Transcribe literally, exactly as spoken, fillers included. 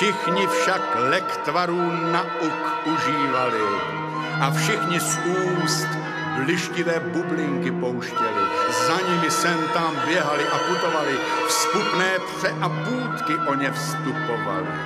Všichni však lektvarů nauk užívali a všichni z úst blištivé bublinky pouštěli. Za nimi sem tam běhali a putovali, vzpupné pře a půdky o ně vstupovali.